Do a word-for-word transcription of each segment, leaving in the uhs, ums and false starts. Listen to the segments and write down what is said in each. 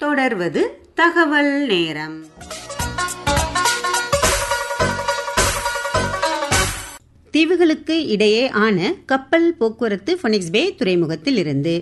தொடர்வது தகவல் நேரம். தீவுகளுக்கு இடையே ஆன கப்பல் போக்குவரத்து ஃபோனிக்ஸ் பே துறைமுகத்தில் இருந்து.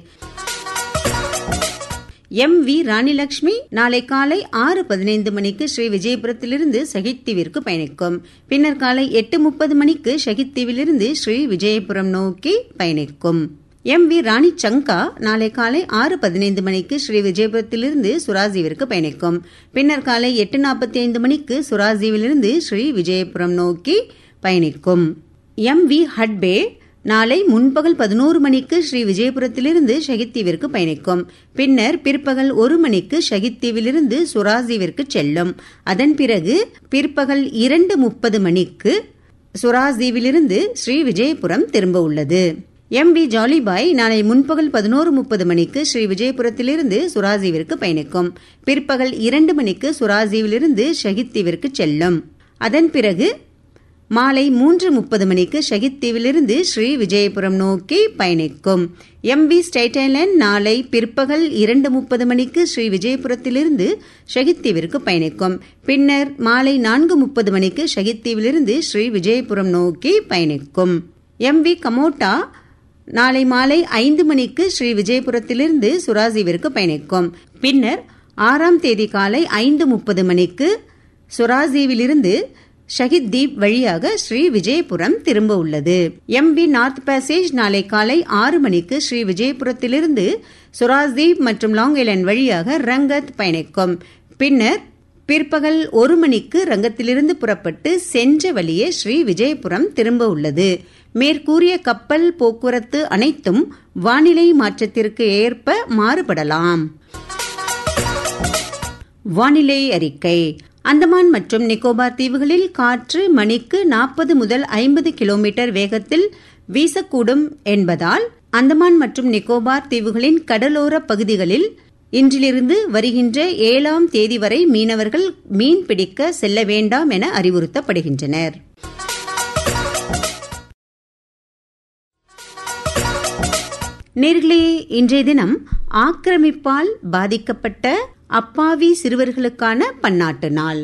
எம் வி ராணிலட்சுமி நாளை காலை ஆறு பதினைந்து மணிக்கு ஸ்ரீ விஜயபுரத்திலிருந்து ஷஹீத் தீவிற்கு பயணிக்கும். பின்னர் காலை எட்டு முப்பது மணிக்கு ஷஹீத் தீவிலிருந்து ஸ்ரீ விஜயபுரம் நோக்கி பயணிக்கும். எம் வி ராணி சங்கா நாளை காலை ஆறு பதினைந்து மணிக்கு ஸ்ரீ விஜயபுரத்திலிருந்து சுராஜீவிற்கு பயணிக்கும். பின்னர் காலை எட்டு நாற்பத்தி ஐந்து மணிக்கு சுராஜீவிலிருந்து ஸ்ரீ விஜயபுரம் நோக்கி பயணிக்கும். எம் வி ஹட்பே நாளை முன்பகல் பதினோரு மணிக்கு ஸ்ரீ விஜயபுரத்திலிருந்து ஷஹீத் தீவிற்கு பயணிக்கும். பின்னர் பிற்பகல் ஒரு மணிக்கு ஷஹீத் தீவிலிருந்து சுராஜீவிற்கு செல்லும். அதன் பிறகு பிற்பகல் இரண்டு முப்பது மணிக்கு சுராஜீவிலிருந்து ஸ்ரீ விஜயபுரம் திரும்ப உள்ளது. எம் வி ஜாலிபாய் நாளை முன்பகல் பதினோரு முப்பது மணிக்கு ஸ்ரீ விஜயபுரத்திலிருந்து சுராஜீவிற்கு பயணிக்கும். பிற்பகல் இரண்டு மணிக்கு சுராஜீவிலிருந்து ஷஹீத் தீவிற்கு செல்லும். அதன் பிறகு மாலை மூன்று முப்பது மணிக்கு ஷஹீத் தீவிலிருந்து ஸ்ரீ விஜயபுரம் நோக்கி பயணிக்கும். எம் வி ஸ்டேட் ஐலண்ட் நாளை பிற்பகல் இரண்டு முப்பது மணிக்கு ஸ்ரீ விஜயபுரத்திலிருந்து ஷஹீத் தீவிற்கு பயணிக்கும். பின்னர் மாலை நான்கு முப்பது மணிக்கு ஷஹீத் தீவிலிருந்து ஸ்ரீ விஜயபுரம் நோக்கி பயணிக்கும். எம் வி கமோட்டா நாளை மாலை ஐந்து மணிக்கு ஸ்ரீ விஜயபுரத்திலிருந்து சுராஜீவிற்கு பயணிக்கும். பின்னர் ஆறாம் தேதி காலை ஐந்து முப்பது மணிக்கு சுராஜீவிலிருந்து ஷஹீத் தீப் வழியாக ஸ்ரீ விஜயபுரம் திரும்ப உள்ளது. எம் வி நார்த் பேசேஜ் நாளை காலை ஆறு மணிக்கு ஸ்ரீ விஜயபுரத்திலிருந்து சுராஜ்தீப் மற்றும் லாங் ஐலண்ட் வழியாக ரங்கத் பயணிக்கும். பின்னர் பிற்பகல் ஒரு மணிக்கு ரங்கத்திலிருந்து புறப்பட்டு சென்ற வழியே ஸ்ரீ விஜயபுரம் திரும்ப உள்ளது. மேற்கூறிய கப்பல் போக்குவரத்து அனைத்தும் வானிலை மாற்றத்திற்கு ஏற்ப மாறுபடலாம். வானிலை அறிக்கை. அந்தமான் மற்றும் நிக்கோபார் தீவுகளில் காற்று மணிக்கு நாற்பது முதல் ஐம்பது கிலோமீட்டர் வேகத்தில் வீசக்கூடும் என்பதால் அந்தமான் மற்றும் நிக்கோபார் தீவுகளின் கடலோர பகுதிகளில் இன்றிலிருந்து வருகின்ற ஏழாம் தேதி வரை மீனவர்கள் மீன் பிடிக்க செல்ல வேண்டாம் என அறிவுறுத்தப்படுகின்றனர். நேர்களே, இன்றைய தினம் ஆக்கிரமிப்பால் பாதிக்கப்பட்ட அப்பாவி சிறுவர்களுக்கான பன்னாட்டு நாள்.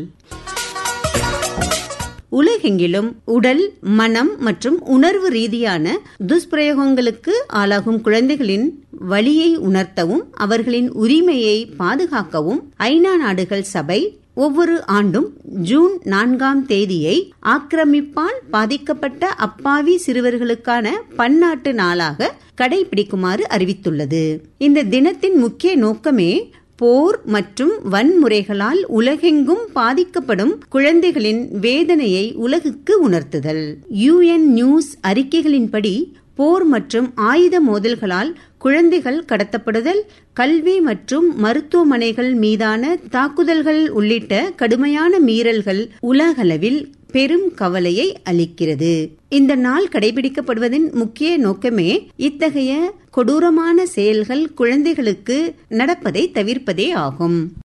உலகெங்கிலும் உடல், மனம் மற்றும் உணர்வு ரீதியான துஷ்பிரயோகங்களுக்கு ஆளாகும் குழந்தைகளின் வலியை உணர்த்தவும் அவர்களின் உரிமையை பாதுகாக்கவும் ஐநா நாடுகள் சபை ஒவ்வொரு ஆண்டும் ஜூன் நான்காம் தேதியை ஆக்கிரமிப்பால் பாதிக்கப்பட்ட அப்பாவி சிறுவர்களுக்கான பன்னாட்டு நாளாக கடைபிடிக்குமாறு அறிவித்துள்ளது. இந்த தினத்தின் முக்கிய நோக்கமே போர் மற்றும் வன்முறைகளால் உலகெங்கும் பாதிக்கப்படும் குழந்தைகளின் வேதனையை உலகுக்கு உணர்த்துதல். யுஎன் நியூஸ் அறிக்கைகளின்படி போர் மற்றும் ஆயுத மோதல்களால் குழந்தைகள் கடத்தப்படுதல், கல்வி மற்றும் மருத்துவமனைகள் மீதான தாக்குதல்கள் உள்ளிட்ட கடுமையான மீறல்கள் உலகளவில் பெரும் கவலையை அளிக்கிறது. இந்த நாள் கடைபிடிக்கப்படுவதின் முக்கிய நோக்கமே இத்தகைய கொடூரமான செயல்கள் குழந்தைகளுக்கு நடப்பதை தவிர்ப்பதே ஆகும்.